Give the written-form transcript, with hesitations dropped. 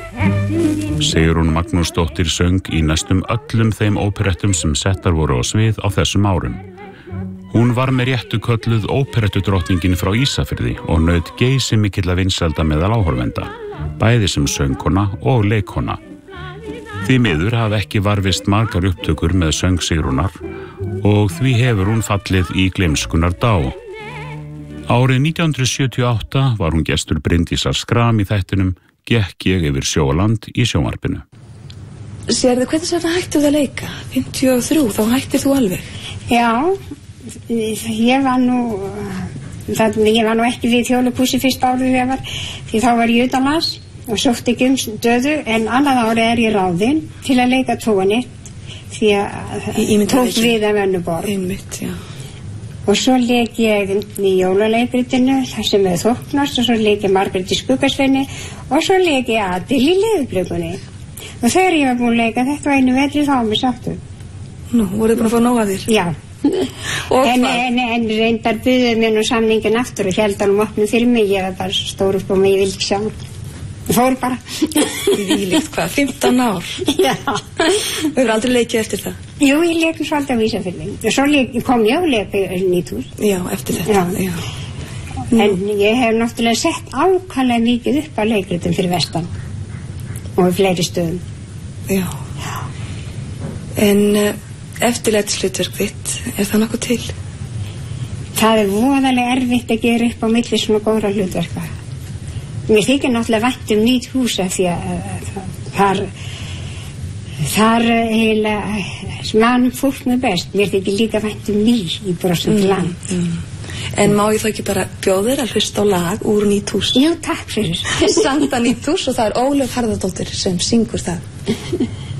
Sigrún Magnúsdóttir söng í næstum öllum þeim óperettum sem settar voru á svið á þessum árum. Hún var með réttu kölluð óperettudrottningin frá Ísafirði og naut geysimikilla vinsælda meðal áhorfenda, bæði sem söngkona og leikkona. Því miður hafa ekki varðvist margar upptökur með söng Sigrúnar og því hefur hún fallið í gleymskunnar dá. Árið 1978 var hún gestur Bryndísar Skram í þættinum Gekk ég yfir sjó og land í sjónvarpinu. Sérðu, hvernig sem það hættu að leika? 53, þá hættir þú alveg? Já, ég var nú ekki við Þjóðleikhúsið fyrst árið því þá var ég utanlands og sótti ekki stöðu, en annað árið ég ráðin til að leika tóni því að tók við af Önnuborg. Einmitt, já. Og svo leik ég í jólaleikritinu, þar sem við þóknast, og svo leik ég Margrét í Skuggasveini, og svo leik ég Adil í Leðurblökunni. Og þegar ég var búin að leika þetta var einu vetri þá mér sáttu. Nú, voruð búin að fá nóg að þér? Já. En reyndar buðuðu mér nú samningin aftur og held hann opnum fyrir mig, ég var bara stór upp og mig, ég vildi ekki sjá hann. Ég fór bara. Vílíkt hvað, 15 ár? Já. Þú hefur aldrei leikið eftir það? Jú, ég leik svolítið á Ísafirði. Og svo kom ég og leik Nýtús. Já, eftir þetta. Já. En ég hef náttúrulega sett ákaflega mikið upp á leikritum fyrir vestan. Og fleiri stöðum. Já. En eftirlætishlutverk þitt, það nokkuð til? Það voðalega erfitt að gera upp á milli svona góðra hlutverka. Mér þykir náttúrulega vænt Nýthús af því að þar eiginlega mann fólk með best. Mér þykir líka vænt Ný í Brosandi land. En má ég þá ekki bara bjóða þér að hlusta á lag úr Nýthús? Jú, takk fyrir. Sanda Nýthús, og það er Ólöf Harðardóttir sem syngur það.